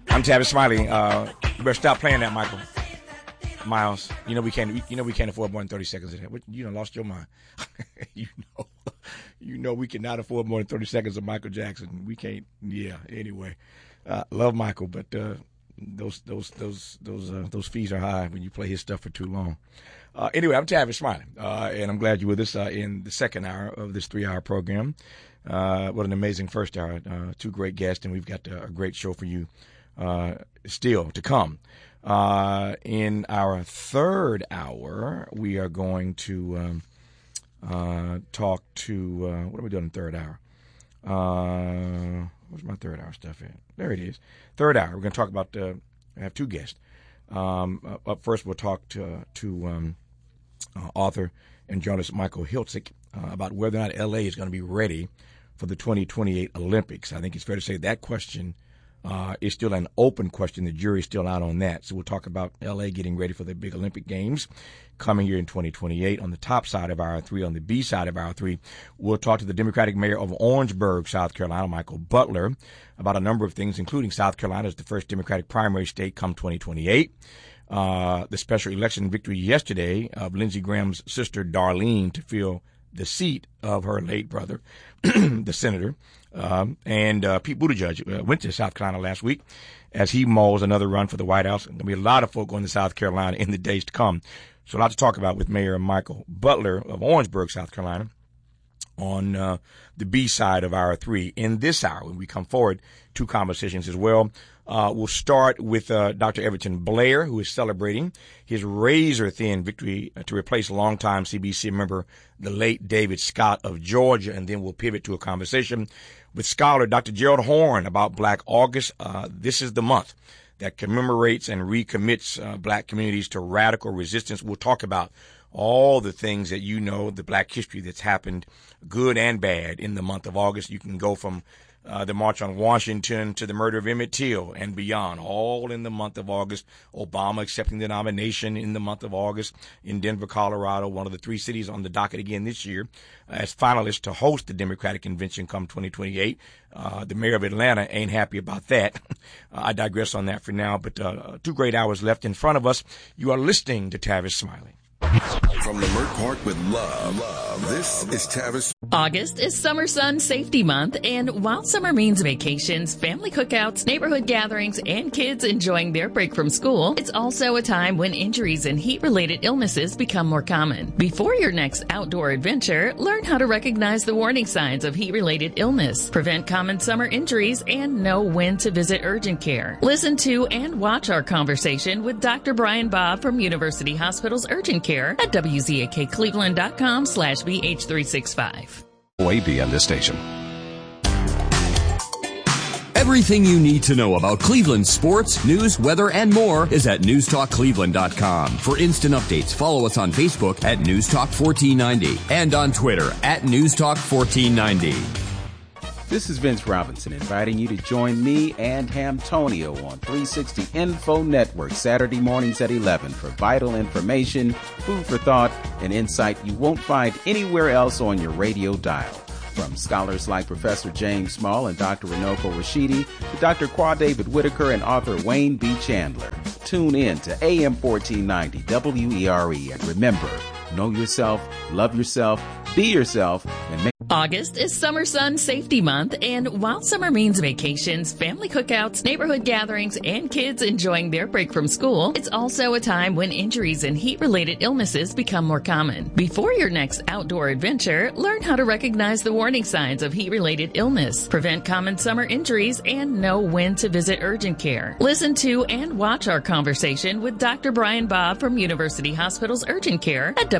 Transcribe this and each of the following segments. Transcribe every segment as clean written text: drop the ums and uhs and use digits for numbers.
I'm Tavis Smiley. You better stop playing that, Michael. Miles, you know we can't afford more than 30 seconds of that. You done lost your mind. you know we cannot afford more than 30 seconds of Michael Jackson. We can't. Yeah. Anyway, love Michael, but those fees are high when you play his stuff for too long. Anyway, I'm Tavis Smiley, and I'm glad you're with us in the second hour of this 3-hour program. What an amazing first hour. Two great guests, and we've got a great show for you still to come. In our third hour, we are going to talk to what are we doing in the third hour? Where's my third hour stuff at? There it is. Third hour, we're going to talk about I have two guests. Up first, we'll talk to author and journalist Michael Hiltzik about whether or not L.A. is going to be ready for the 2028 Olympics. I think it's fair to say that question is still an open question. The jury's still out on that. So we'll talk about L.A. getting ready for the big Olympic Games coming here in 2028 on the top side of Hour 3. On the B side of Hour 3, we'll talk to the Democratic mayor of Orangeburg, South Carolina, Michael Butler, about a number of things, including South Carolina as the first Democratic primary state come 2028. The special election victory yesterday of Lindsey Graham's sister, Darlene, to fill the seat of her late brother, the senator, and Pete Buttigieg went to South Carolina last week as he mauls another run for the White House. There'll be a lot of folk going to South Carolina in the days to come. So a lot to talk about with Mayor Michael Butler of Orangeburg, South Carolina, on the B side of Hour 3. In this hour, when we come forward, two conversations as well. We'll start with Dr. Everton Blair, who is celebrating his razor-thin victory to replace longtime CBC member, the late David Scott of Georgia. And then we'll pivot to a conversation with scholar Dr. Gerald Horne about Black August. This is the month that commemorates and recommits black communities to radical resistance. We'll talk about all the things that you know, the black history that's happened, good and bad, in the month of August. You can go from the March on Washington to the murder of Emmett Till and beyond, all in the month of August. Obama accepting the nomination in the month of August in Denver, Colorado, one of the three cities on the docket again this year as finalists to host the Democratic Convention come 2028. The mayor of Atlanta ain't happy about that. I digress on that for now, but 2 great hours left in front of us. You are listening to Tavis Smiley. From Leimert Park with love, this is Tavis. August is Summer Sun Safety Month, and while summer means vacations, family cookouts, neighborhood gatherings, and kids enjoying their break from school, it's also a time when injuries and heat-related illnesses become more common. Before your next outdoor adventure, learn how to recognize the warning signs of heat-related illness, prevent common summer injuries, and know when to visit urgent care. Listen to and watch our conversation with Dr. Brian Bob from University Hospital's Urgent Care at WZAKCleveland.com/BH365. WAB on this station. Everything you need to know about Cleveland sports, news, weather, and more is at newstalkcleveland.com. For instant updates, follow us on Facebook at newstalk1490 and on Twitter at newstalk1490. This is Vince Robinson inviting you to join me and Hamtonio on 360 Info Network Saturday mornings at 11 for vital information, food for thought, and insight you won't find anywhere else on your radio dial. From scholars like Professor James Small and Dr. Runoko Rashidi to Dr. Qua David Whitaker and author Wayne B. Chandler. Tune in to AM 1490 WERE and remember, know yourself, love yourself, be yourself, and make August is Summer Sun Safety Month, and while summer means vacations, family cookouts, neighborhood gatherings, and kids enjoying their break from school, it's also a time when injuries and heat-related illnesses become more common. Before your next outdoor adventure, learn how to recognize the warning signs of heat-related illness, prevent common summer injuries, and know when to visit urgent care. Listen to and watch our conversation with Dr. Brian Bob from University Hospital's Urgent Care at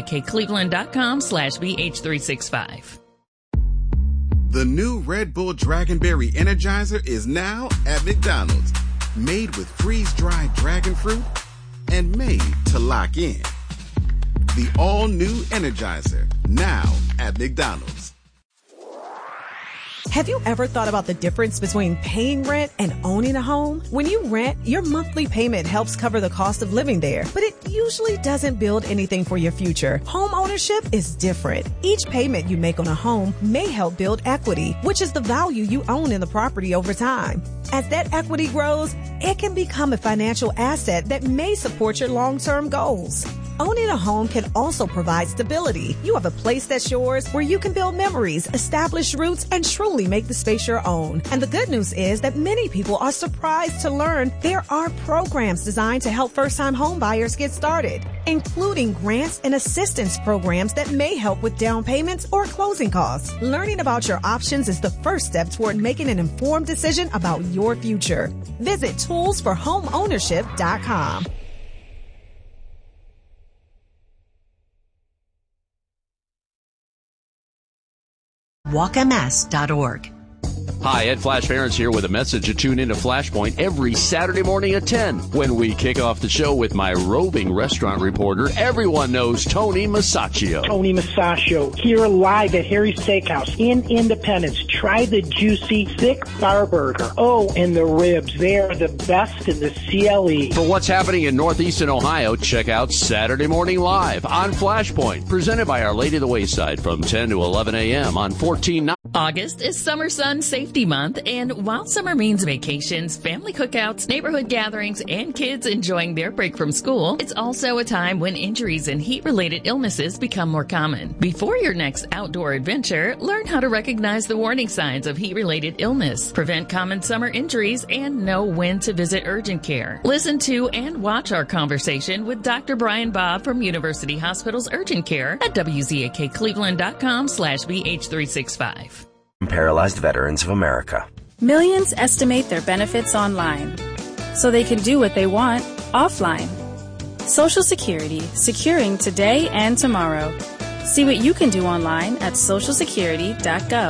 WZAKCleveland.com/BH365. The new Red Bull Dragonberry Energizer is now at McDonald's. Made with freeze-dried dragon fruit and made to lock in. The all-new Energizer, now at McDonald's. Have you ever thought about the difference between paying rent and owning a home? When you rent, your monthly payment helps cover the cost of living there, but it usually doesn't build anything for your future. Home ownership is different. Each payment you make on a home may help build equity, which is the value you own in the property over time. As that equity grows, it can become a financial asset that may support your long-term goals. Owning a home can also provide stability. You have a place that's yours where you can build memories, establish roots, and truly make the space your own. And the good news is that many people are surprised to learn there are programs designed to help first-time home buyers get started, including grants and assistance programs that may help with down payments or closing costs. Learning about your options is the first step toward making an informed decision about your future. Visit toolsforhomeownership.com. walkms.org. Hi, Ed Flash Barons here with a message to tune into Flashpoint every Saturday morning at 10 when we kick off the show with my roving restaurant reporter. Everyone knows Tony Masaccio. Tony Masaccio here live at Harry's Steakhouse in Independence. Try the juicy, thick bar burger. Oh, and the ribs. They are the best in the CLE. For what's happening in Northeastern Ohio, check out Saturday Morning Live on Flashpoint, presented by Our Lady of the Wayside from 10 to 11 a.m. on 1490. August is Summer Sun Safety Month, and while summer means vacations, family cookouts, neighborhood gatherings, and kids enjoying their break from school, it's also a time when injuries and heat-related illnesses become more common. Before your next outdoor adventure, learn how to recognize the warning signs of heat-related illness, prevent common summer injuries, and know when to visit urgent care. Listen to and watch our conversation with Dr. Brian Bob from University Hospital's Urgent Care at WZAKCleveland.com/BH365. Paralyzed Veterans of America. Millions estimate their benefits online, so they can do what they want offline. Social Security, securing today and tomorrow. See what you can do online at socialsecurity.gov.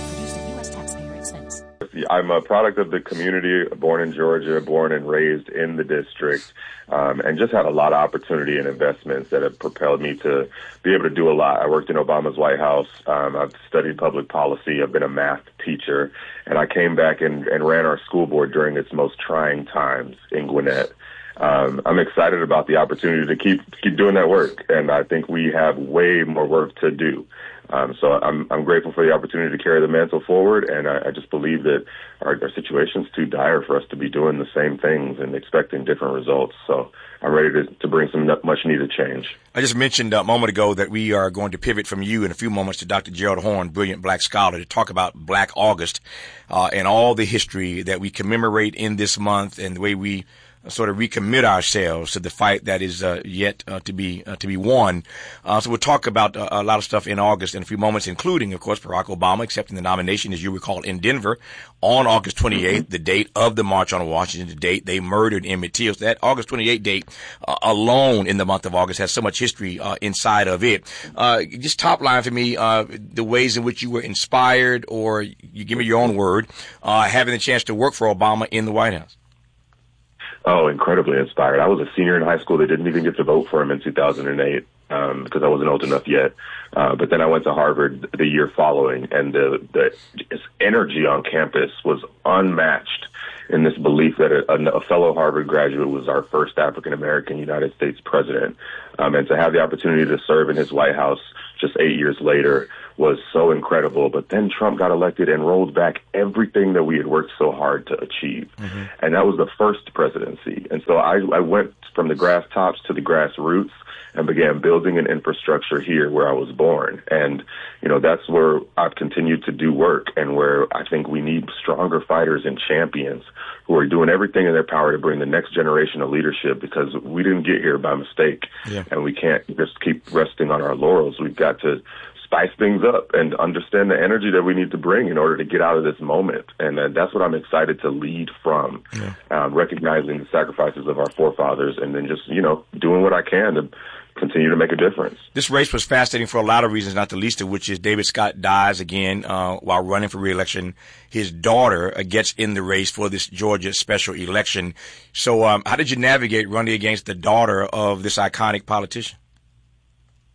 I'm a product of the community, born in Georgia, born and raised in the district, and just had a lot of opportunity and investments that have propelled me to be able to do a lot. I worked in Obama's White House. I've studied public policy. I've been a math teacher, and I came back and ran our school board during its most trying times in Gwinnett. I'm excited about the opportunity to keep doing that work, and I think we have way more work to do. So I'm grateful for the opportunity to carry the mantle forward, and I just believe that our situation's too dire for us to be doing the same things and expecting different results. So I'm ready to bring some much-needed change. I just mentioned a moment ago that we are going to pivot from you in a few moments to Dr. Gerald Horne, brilliant black scholar, to talk about Black August and all the history that we commemorate in this month and the way we sort of recommit ourselves to the fight that is yet to be won. So we'll talk about a lot of stuff in August in a few moments, including, of course, Barack Obama accepting the nomination, as you recall, in Denver on August 28th, the date of the March on Washington, the date they murdered Emmett Till. So that August 28th date alone in the month of August has so much history inside of it. Just top line for me, the ways in which you were inspired, or you give me your own word, having the chance to work for Obama in the White House. Oh, incredibly inspired. I was a senior in high school. They didn't even get to vote for him in 2008 because I wasn't old enough yet. But then I went to Harvard the year following, and the energy on campus was unmatched in this belief that a fellow Harvard graduate was our first African-American United States president. And to have the opportunity to serve in his White House just 8 years later was so incredible. But then Trump got elected and rolled back everything that we had worked so hard to achieve. Mm-hmm. And that was the first presidency. And so I went from the grass tops to the grassroots and began building an infrastructure here where I was born. And, you know, that's where I've continued to do work, and where I think we need stronger fighters and champions who are doing everything in their power to bring the next generation of leadership, because we didn't get here by mistake. Yeah. And we can't just keep resting on our laurels. We've got to spice things up and understand the energy that we need to bring in order to get out of this moment. And that's what I'm excited to lead from, recognizing the sacrifices of our forefathers, and then just, you know, doing what I can to continue to make a difference. This race was fascinating for a lot of reasons, not the least of which is David Scott dies again while running for re-election. His daughter gets in the race for this Georgia special election. So how did you navigate running against the daughter of this iconic politician?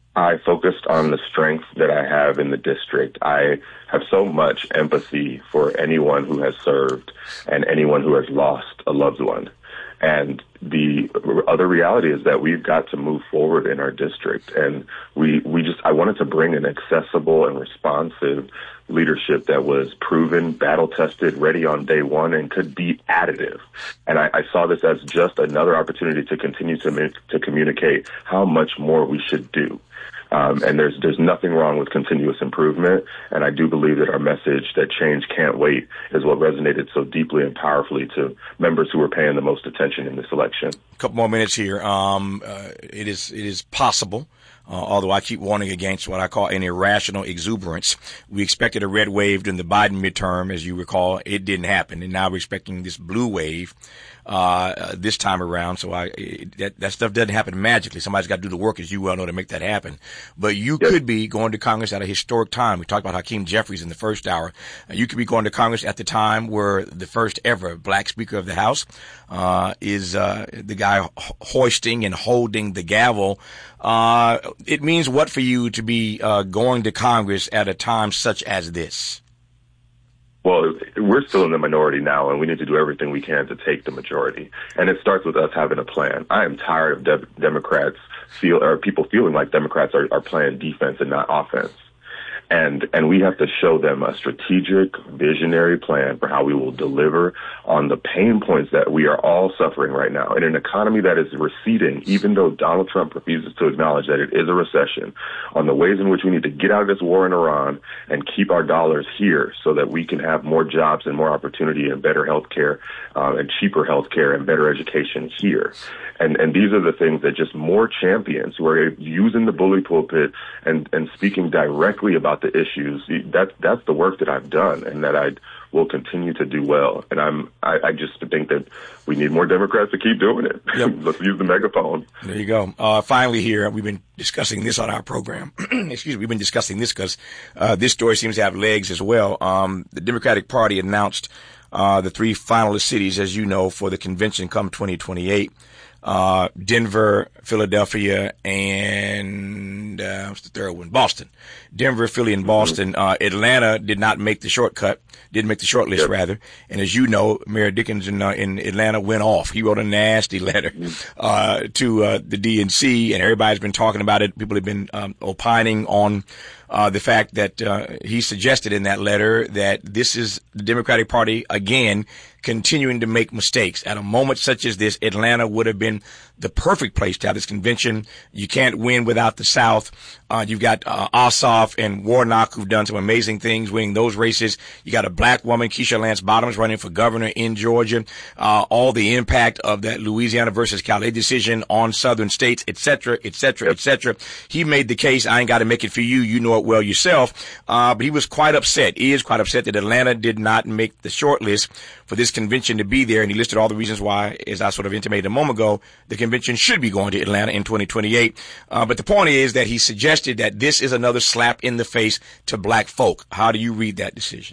I focused on the strength that I have in the district. I have so much empathy for anyone who has served and anyone who has lost a loved one. And the other reality is that we've got to move forward in our district. And I wanted to bring an accessible and responsive leadership that was proven, battle-tested, ready on day one, and could be additive. And I saw this as just another opportunity to continue to communicate how much more we should do. And there's nothing wrong with continuous improvement. And I do believe that our message that change can't wait is what resonated so deeply and powerfully to members who were paying the most attention in this election. A couple more minutes here. It is possible. Although I keep warning against what I call an irrational exuberance. We expected a red wave during the Biden midterm, as you recall. It didn't happen. And now we're expecting this blue wave this time around. So that stuff doesn't happen magically. Somebody's got to do the work, as you well know, to make that happen. But you could be going to Congress at a historic time. We talked about Hakeem Jeffries in the first hour. You could be going to Congress at the time where the first ever black Speaker of the House is the guy hoisting and holding the gavel. It means what for you to be going to Congress at a time such as this? Well, we're still in the minority now, and we need to do everything we can to take the majority. And it starts with us having a plan. I am tired of people feeling like Democrats are playing defense and not offense. And we have to show them a strategic, visionary plan for how we will deliver on the pain points that we are all suffering right now. In an economy that is receding, even though Donald Trump refuses to acknowledge that it is a recession, on the ways in which we need to get out of this war in Iran and keep our dollars here so that we can have more jobs and more opportunity and better health care and cheaper health care and better education here. And these are the things that just more champions who are using the bully pulpit and speaking directly about the issues. That's the work that I've done and that I will continue to do well. And I just think that we need more Democrats to keep doing it. Yep. Let's use the megaphone. There you go. Finally here, we've been discussing this on our program. Excuse me. We've been discussing this because this story seems to have legs as well. The Democratic Party announced the 3 finalist cities, as you know, for the convention come 2028. Denver, Philadelphia, and what's the third one? Boston. Denver, Philly, and Boston. Atlanta did not make the shortcut, didn't make the short list, rather. And as you know, Mayor Dickens in Atlanta went off. He wrote a nasty letter to the DNC, and everybody's been talking about it. People have been opining on the fact that he suggested in that letter that this is the Democratic Party again continuing to make mistakes. At a moment such as this, Atlanta would have been the perfect place to have this convention. You can't win without the South. You've got Ossoff and Warnock, who've done some amazing things winning those races. You got a black woman, Keisha Lance Bottoms, running for governor in Georgia. All the impact of that Louisiana versus Calais decision on southern states, et cetera, et cetera, et cetera. He made the case. I ain't got to make it for you. You know it well yourself. But he was quite upset. He is quite upset that Atlanta did not make the short list for this convention to be there. And he listed all the reasons why, as I sort of intimated a moment ago, the convention should be going to Atlanta in 2028. But the point is that he suggested that this is another slap in the face to black folk. How do you read that decision?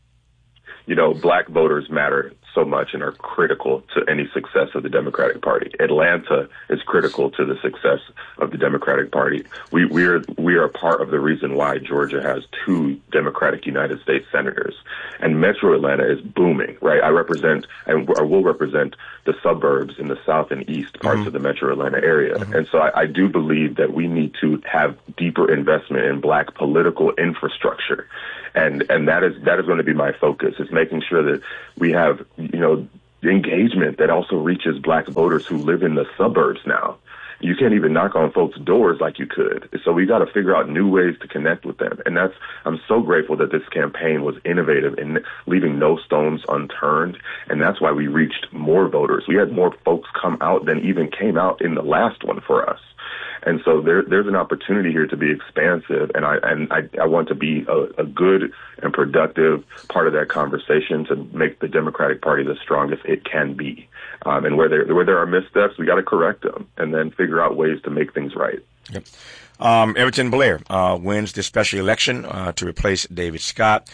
You know, black voters matter so much and are critical to any success of the Democratic Party. Atlanta is critical to the success of the Democratic Party. We are part of the reason why Georgia has 2 Democratic United States senators, and Metro Atlanta is booming. Right, I will represent the suburbs in the south and east parts of the Metro Atlanta area, and so I do believe that we need to have deeper investment in black political infrastructure. And that is going to be my focus, is making sure that we have, engagement that also reaches black voters who live in the suburbs now. You can't even knock on folks' doors like you could. So we got to figure out new ways to connect with them. And I'm so grateful that this campaign was innovative in leaving no stones unturned. And that's why we reached more voters. We had more folks come out than even came out in the last one for us. And so there's an opportunity here to be expansive, and I want to be a good and productive part of that conversation to make the Democratic Party the strongest it can be. And where there are missteps, we got to correct them and then figure out ways to make things right. Yep. Everton Blair wins this special election to replace David Scott.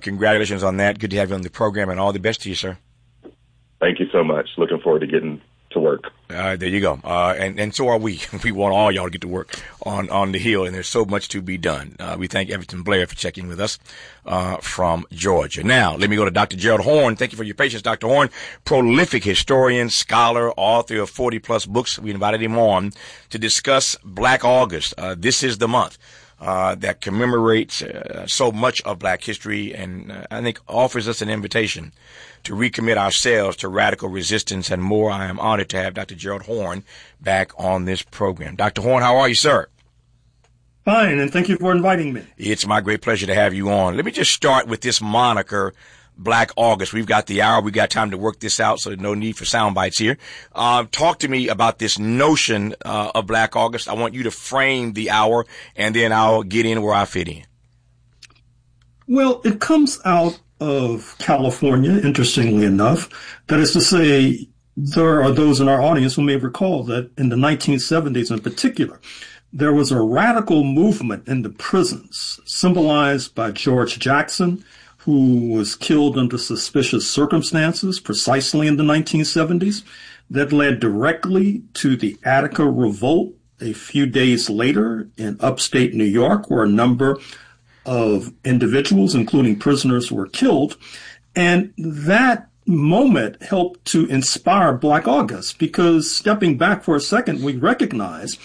Congratulations on that. Good to have you on the program, and all the best to you, sir. Thank you so much. Looking forward to getting to work. There you go. And so are we. We want all y'all to get to work on the Hill, and there's so much to be done. We thank Everton Blair for checking with us from Georgia. Now, let me go to Dr. Gerald Horne. Thank you for your patience, Dr. Horne. Prolific historian, scholar, author of 40-plus books. We invited him on to discuss Black August. This is the month that commemorates so much of Black history, and I think offers us an invitation to recommit ourselves to radical resistance and more. I am honored to have Dr. Gerald Horne back on this program. Dr. Horne, how are you, sir? Fine, and thank you for inviting me. It's my great pleasure to have you on. Let me just start with this moniker, Black August. We've got the hour. We've got time to work this out, so there's no need for sound bites here. Talk to me about this notion of Black August. I want you to frame the hour, and then I'll get in where I fit in. Well, it comes out of California, interestingly enough. That is to say, there are those in our audience who may recall that in the 1970s in particular, there was a radical movement in the prisons, symbolized by George Jackson, who was killed under suspicious circumstances precisely in the 1970s, that led directly to the Attica Revolt a few days later in upstate New York, where a number of individuals, including prisoners, were killed. And that moment helped to inspire Black August, because stepping back for a second, we recognize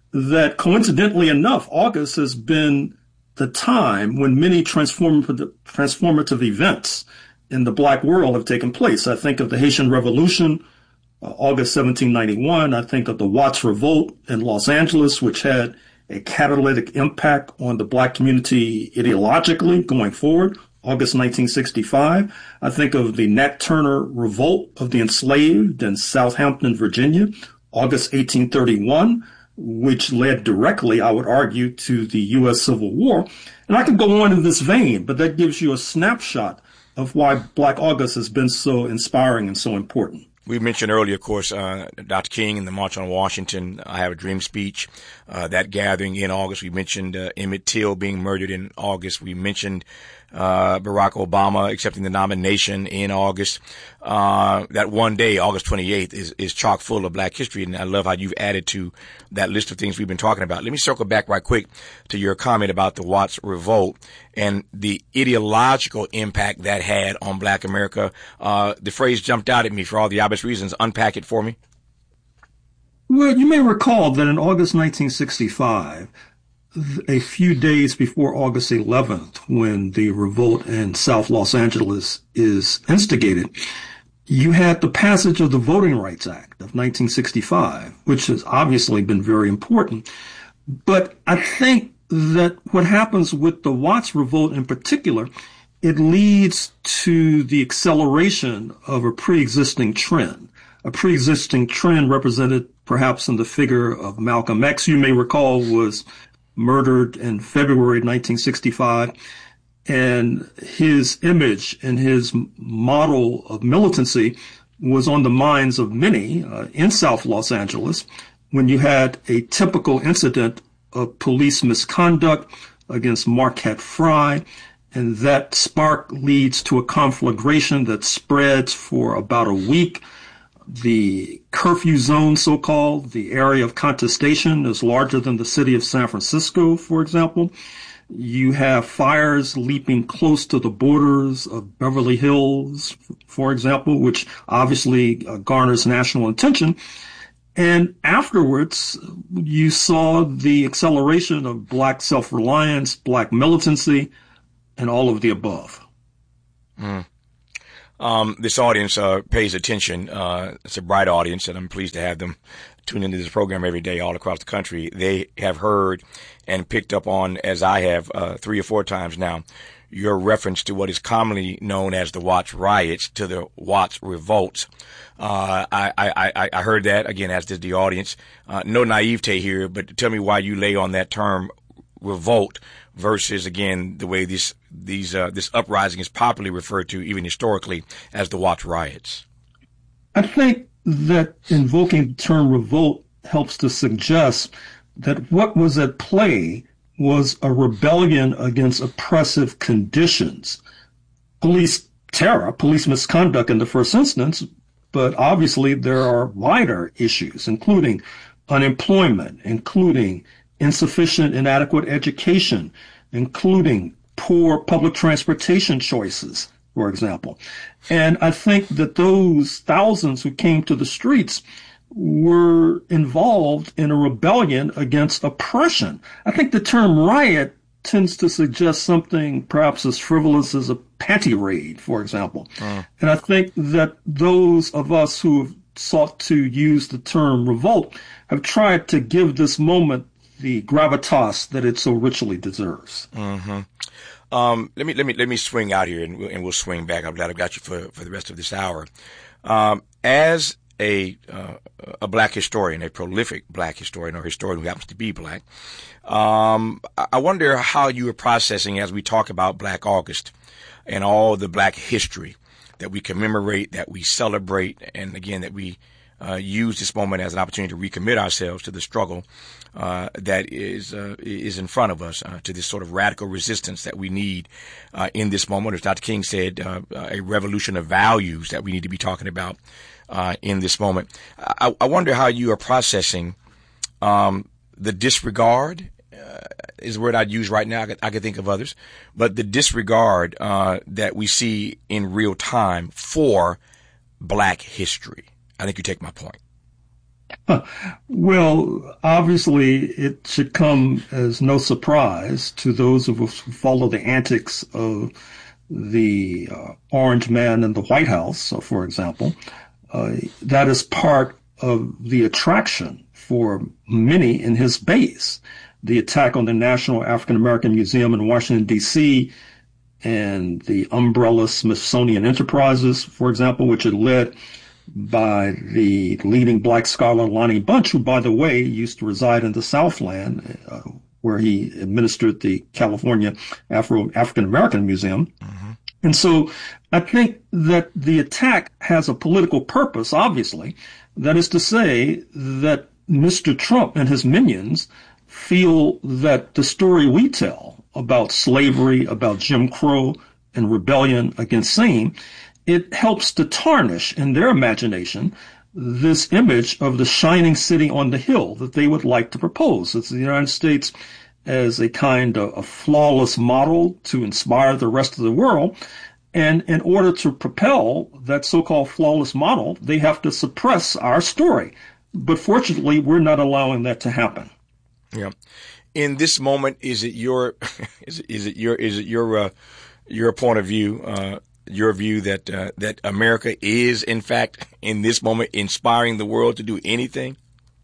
that coincidentally enough, August has been the time when many transformative events in the Black world have taken place. I think of the Haitian Revolution, August 1791. I think of the Watts Revolt in Los Angeles, which had a catalytic impact on the Black community ideologically going forward, August 1965. I think of the Nat Turner Revolt of the Enslaved in Southampton, Virginia, August 1831, which led directly, I would argue, to the U.S. Civil War. And I could go on in this vein, but that gives you a snapshot of why Black August has been so inspiring and so important. We mentioned earlier, of course, Dr. King and the March on Washington, I Have a Dream speech, that gathering in August. We mentioned Emmett Till being murdered in August. We mentioned Barack Obama accepting the nomination in August. That one day, August 28th, is chock full of Black history, and I love how you've added to that list of things we've been talking about. Let me circle back right quick to your comment about the Watts Revolt and the ideological impact that had on Black America. The phrase jumped out at me for all the obvious reasons. Unpack it for me. Well, you may recall that in August 1965, a few days before August 11th, when the revolt in South Los Angeles is instigated, you had the passage of the Voting Rights Act of 1965, which has obviously been very important. But I think that what happens with the Watts Revolt in particular, it leads to the acceleration of a pre-existing trend represented perhaps in the figure of Malcolm X, you may recall, was murdered in February 1965, and his image and his model of militancy was on the minds of many in South Los Angeles when you had a typical incident of police misconduct against Marquette Frye, and that spark leads to a conflagration that spreads for about a week. The curfew zone, so-called, the area of contestation, is larger than the city of San Francisco, for example. You have fires leaping close to the borders of Beverly Hills, for example, which obviously garners national attention. And afterwards, you saw the acceleration of Black self-reliance, Black militancy, and all of the above. This audience pays attention. It's a bright audience, and I'm pleased to have them tune into this program every day all across the country. They have heard and picked up on, as I have 3 or 4 times now, your reference to what is commonly known as the Watts riots to the Watts revolts. I heard that, again, as did the audience. No naivete here, but tell me why you lay on that term revolt versus, again, the way this uprising is popularly referred to, even historically, as the Watts riots. I think that invoking the term revolt helps to suggest that what was at play was a rebellion against oppressive conditions. Police terror, police misconduct in the first instance, But obviously there are wider issues, including unemployment, including insufficient, inadequate education, including poor public transportation choices, for example. And I think that those thousands who came to the streets were involved in a rebellion against oppression. I think the term riot tends to suggest something perhaps as frivolous as a panty raid, for example. And I think that those of us who have sought to use the term revolt have tried to give this moment the gravitas that it so richly deserves. Let me swing out here and we'll swing back. I'm glad I've got you for the rest of this hour. As a black historian, a prolific black historian or historian who happens to be black, I wonder how you are processing as we talk about Black August and all the black history that we commemorate, that we celebrate, and again, that we use this moment as an opportunity to recommit ourselves to the struggle that is in front of us, to this sort of radical resistance that we need in this moment. As Dr. King said, a revolution of values that we need to be talking about in this moment. I wonder how you are processing the disregard, is the word I'd use right now. I could think of others, but the disregard that we see in real time for black history. I think you take my point. Well, obviously, it should come as no surprise to those of us who follow the antics of the Orange Man in the White House, for example. That is part of the attraction for many in his base. The attack on the National African American Museum in Washington, D.C., and the umbrella Smithsonian Enterprises, for example, which are led by the leading black scholar Lonnie Bunch, who, by the way, used to reside in the Southland, where he administered the California African American Museum. And so I think that the attack has a political purpose, obviously. That is to say that Mr. Trump and his minions feel that the story we tell about slavery, about Jim Crow and rebellion against same, it helps to tarnish in their imagination this image of the shining city on the hill that they would like to propose. It's the United States as a kind of a flawless model to inspire the rest of the world. And in order to propel that so-called flawless model, they have to suppress our story. But fortunately, we're not allowing that to happen. Yeah. In this moment, is it your point of view, your view that America is, in fact, in this moment, inspiring the world to do anything?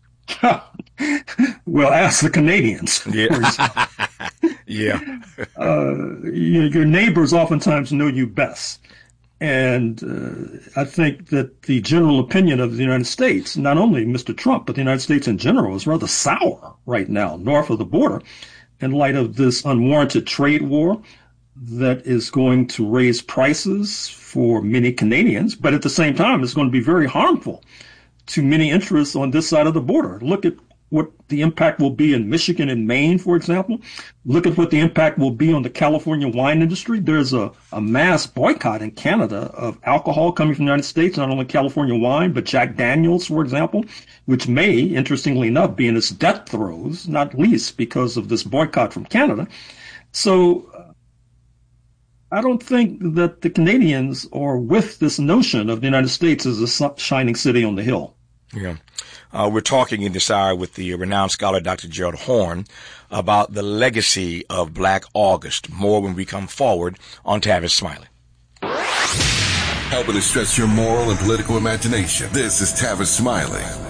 Well, ask the Canadians. Yeah. Yeah. Your neighbors oftentimes know you best. And I think that the general opinion of the United States, not only Mr. Trump, but the United States in general, is rather sour right now north of the border in light of this unwarranted trade war that is going to raise prices for many Canadians, but at the same time, it's going to be very harmful to many interests on this side of the border. Look at what the impact will be in Michigan and Maine, for example. Look at what the impact will be on the California wine industry. There's a mass boycott in Canada of alcohol coming from the United States, not only California wine, but Jack Daniels, for example, which may, interestingly enough, be in its death throes, not least because of this boycott from Canada. So I don't think that the Canadians are with this notion of the United States as a shining city on the hill. Yeah. We're talking in this hour with the renowned scholar, Dr. Gerald Horne, about the legacy of Black August. More when we come forward on Tavis Smiley. Helping to stretch your moral and political imagination. This is Tavis Smiley